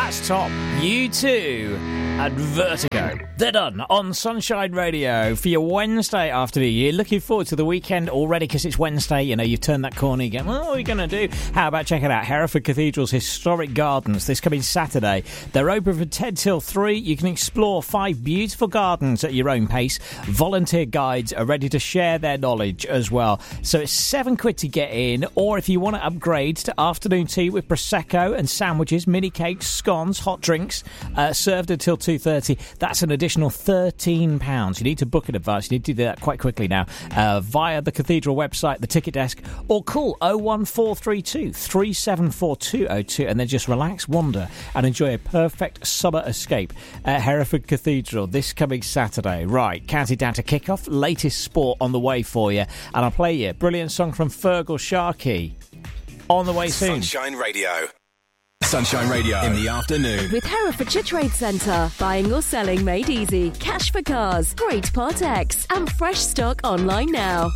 That's Tom. U2 and Vertigo. They're done on Sunshine Radio for your Wednesday afternoon. You're looking forward to the weekend already because it's Wednesday. You know, you've turned that corner. You go, well, what are we going to do? How about checking out Hereford Cathedral's Historic Gardens this coming Saturday? They're open from 10 till 3. You can explore 5 beautiful gardens at your own pace. Volunteer guides are ready to share their knowledge as well. So it's £7 to get in, or if you want to upgrade to afternoon tea with Prosecco and sandwiches, mini cakes, scones, hot drinks, served until 2:30, that's an additional £13. You need to book in advance. You need to do that quite quickly now via the Cathedral website, the ticket desk, or call 01432 374202 and then just relax, wander and enjoy a perfect summer escape at Hereford Cathedral this coming Saturday. Right, counting down to kick-off, latest sport on the way for you, and I'll play you a brilliant song from Fergal Sharkey on the way soon. Sunshine Radio. Sunshine Radio in the afternoon. With Herefordshire Trade Centre. Buying or selling made easy. Cash for cars. Great Part X. And fresh stock online now.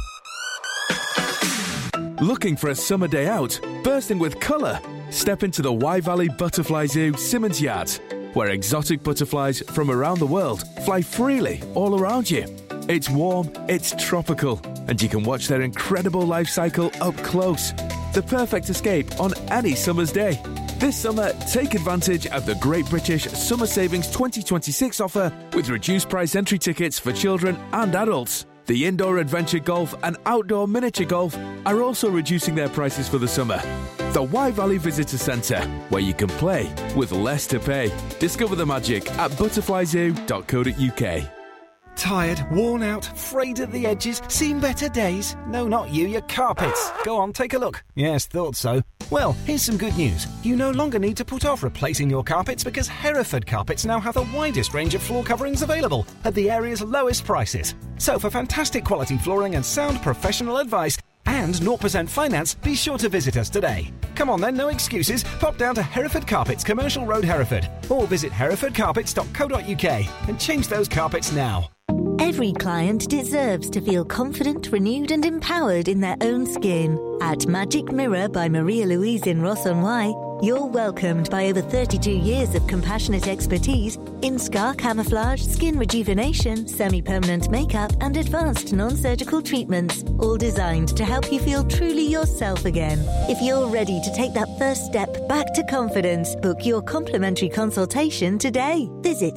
Looking for a summer day out? Bursting with colour? Step into the Wye Valley Butterfly Zoo, Simmons Yard, where exotic butterflies from around the world fly freely all around you. It's warm, it's tropical, and you can watch their incredible life cycle up close. The perfect escape on any summer's day. This summer, take advantage of the Great British Summer Savings 2026 offer with reduced price entry tickets for children and adults. The indoor adventure golf and outdoor miniature golf are also reducing their prices for the summer. The Wye Valley Visitor Centre, where you can play with less to pay. Discover the magic at butterflyzoo.co.uk. Tired, worn out, frayed at the edges, seen better days? No, not you, your carpets. Go on, take a look. Yes, thought so. Well, here's some good news. You no longer need to put off replacing your carpets because Hereford Carpets now have the widest range of floor coverings available at the area's lowest prices. So for fantastic quality flooring and sound professional advice and 0% finance, be sure to visit us today. Come on then, no excuses. Pop down to Hereford Carpets, Commercial Road, Hereford, or visit herefordcarpets.co.uk and change those carpets now. Every client deserves to feel confident, renewed and empowered in their own skin. At Magic Mirror by Maria Louise in Ross-on-Wye, you're welcomed by over 32 years of compassionate expertise in scar camouflage, skin rejuvenation, semi-permanent makeup and advanced non-surgical treatments, all designed to help you feel truly yourself again. If you're ready to take that first step back to confidence, book your complimentary consultation today. Visit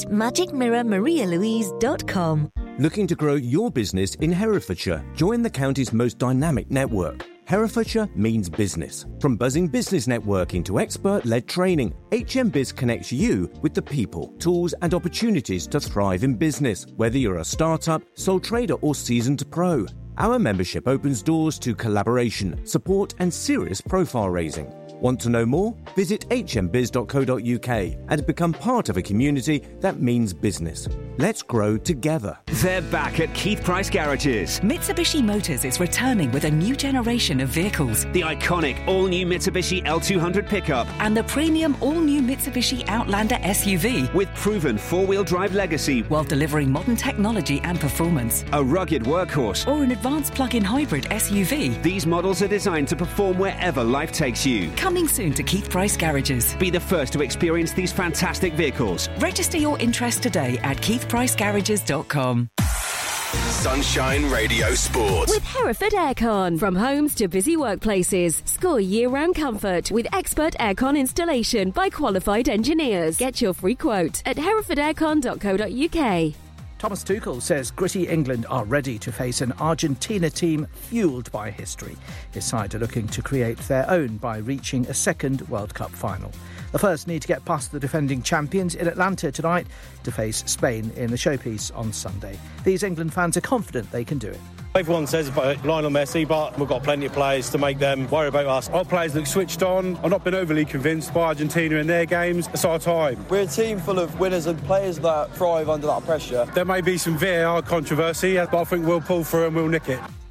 magicmirrormarialouise.com. Looking to grow your business in Herefordshire? Join the county's most dynamic network. Herefordshire means business. From buzzing business networking to expert-led training, HMBiz connects you with the people, tools and opportunities to thrive in business, whether you're a startup, sole trader or seasoned pro. Our membership opens doors to collaboration, support and serious profile raising. Want to know more? Visit hmbiz.co.uk and become part of a community that means business. Let's grow together. They're back at Keith Price Garages. Mitsubishi Motors is returning with a new generation of vehicles. The iconic all-new Mitsubishi L200 pickup. And the premium all-new Mitsubishi Outlander SUV. With proven four-wheel drive legacy. While delivering modern technology and performance. A rugged workhorse. Or an advanced plug-in hybrid SUV. These models are designed to perform wherever life takes you. Coming soon to Keith Price Garages. Be the first to experience these fantastic vehicles. Register your interest today at keithpricegarages.com. Sunshine Radio Sport. With Hereford Aircon. From homes to busy workplaces. Score year-round comfort with expert aircon installation by qualified engineers. Get your free quote at herefordaircon.co.uk. Thomas Tuchel says gritty England are ready to face an Argentina team fuelled by history. His side are looking to create their own by reaching a second World Cup final. The first need to get past the defending champions in Atlanta tonight to face Spain in the showpiece on Sunday. These England fans are confident they can do it. Everyone says about Lionel Messi, but we've got plenty of players to make them worry about us. Our players look switched on. I've not been overly convinced by Argentina in their games. It's our time. We're a team full of winners and players that thrive under that pressure. There may be some VAR controversy, but I think we'll pull through and we'll nick it.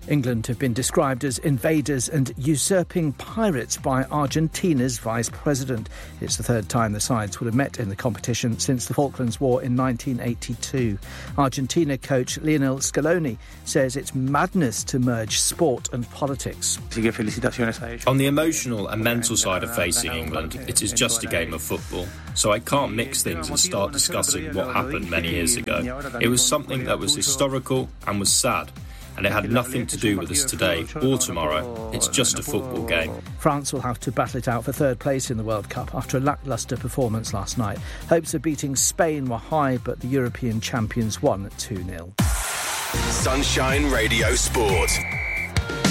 England have been described as invaders and usurping pirates by Argentina's vice president. It's the third time the sides would have met in the competition since the Falklands War in 1982. Argentina coach Lionel Scaloni says it's madness to merge sport and politics. On the emotional and mental side of facing England, it is just a game of football. So I can't mix things and start discussing what happened many years ago. It was something that was historical and was sad. And it had nothing to do with us today or tomorrow. It's just a football game. France will have to battle it out for third place in the World Cup after a lacklustre performance last night. Hopes of beating Spain were high, but the European champions won at 2-0. Sunshine Radio Sport.